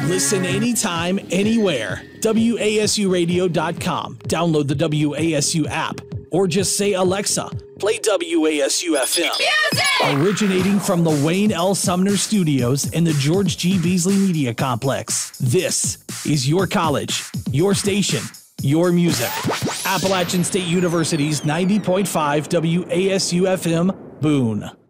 Listen anytime, anywhere. WASUradio.com. Download the WASU app. Or just say, Alexa, play WASU FM. Music! Originating from the Wayne L. Sumner Studios in the George G. Beasley Media Complex. This is your college, your station, your music. Appalachian State University's 90.5 WASU FM, Boone.